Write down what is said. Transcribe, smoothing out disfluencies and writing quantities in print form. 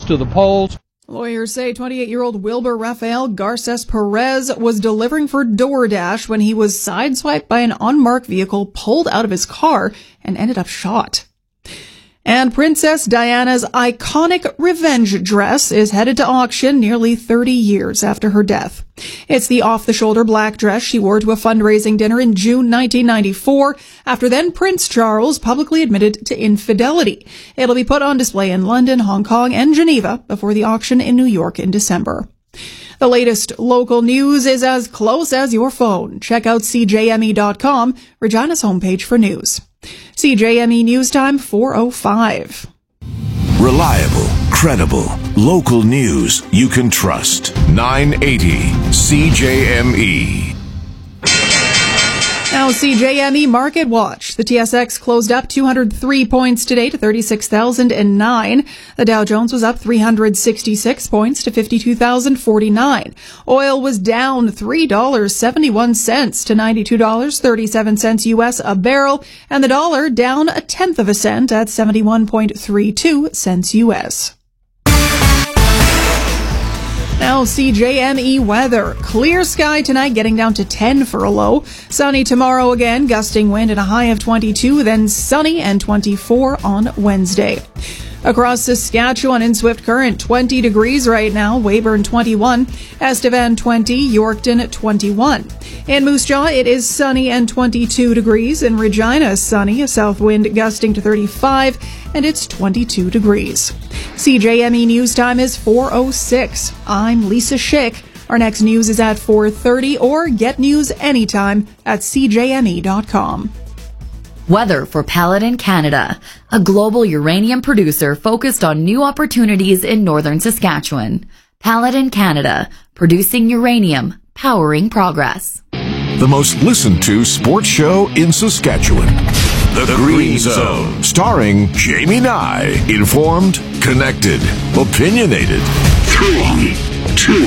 to the polls. Lawyers say 28-year-old Wilber Rafael Garces Perez was delivering for DoorDash when he was sideswiped by an unmarked vehicle, pulled out of his car, and ended up shot. And Princess Diana's iconic revenge dress is headed to auction nearly 30 years after her death. It's the off-the-shoulder black dress she wore to a fundraising dinner in June 1994, after then Prince Charles publicly admitted to infidelity. It'll be put on display in London, Hong Kong, and Geneva before the auction in New York in December. The latest local news is as close as your phone. Check out CJME.com, Regina's homepage for news. CJME News Time 4:05. Reliable, credible, local news you can trust. 980 CJME. Now, CJME Market Watch. The TSX closed up 203 points today to 36,009. The Dow Jones was up 366 points to 52,049. Oil was down $3.71 to $92.37 U.S. a barrel, and the dollar down 1/10 cent at 71.32 cents U.S. Now, CJME weather. Clear sky tonight, getting down to 10 for a low. Sunny tomorrow again, gusting wind and a high of 22, then sunny and 24 on Wednesday. Across Saskatchewan in Swift Current, 20 degrees right now. Weyburn 21, Estevan 20, Yorkton 21. In Moose Jaw, it is sunny and 22 degrees. In Regina, sunny, a south wind gusting to 35, and it's 22 degrees. CJME News Time is 4:06. I'm Lisa Schick. Our next news is at 4:30, or get news anytime at CJME.com. Weather for Paladin Canada, a global uranium producer focused on new opportunities in northern Saskatchewan. Paladin Canada, producing uranium, powering progress. The most listened to sports show in Saskatchewan. The Green Zone, starring Jamie Nye. Informed, connected, opinionated. 3, 2,